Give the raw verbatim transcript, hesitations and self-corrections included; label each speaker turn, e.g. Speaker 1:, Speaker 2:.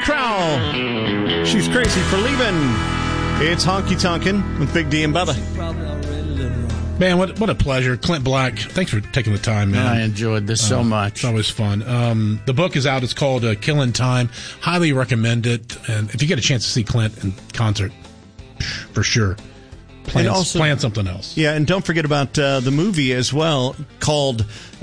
Speaker 1: Trowell. She's crazy for leaving. It's Honky Tonkin' with Big D and Bubba.
Speaker 2: Man, what what a pleasure. Clint Black, thanks for taking the time, man.
Speaker 3: I enjoyed this so
Speaker 2: uh,
Speaker 3: much.
Speaker 2: It's always fun. Um, the book is out. It's called uh, Killing Time. Highly recommend it. And if you get a chance to see Clint in concert, for sure, plan,
Speaker 1: and also,
Speaker 2: plan something else.
Speaker 1: Yeah, and don't forget about uh, the movie as well called